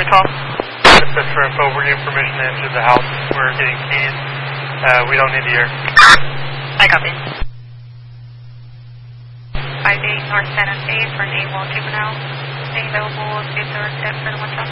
we call? Just for info, we're getting permission to enter the house. We're getting keys. We don't need the air. I copy. 58 North San Jose for an AWOL juvenile. Stay available if they're set for the 1 shot.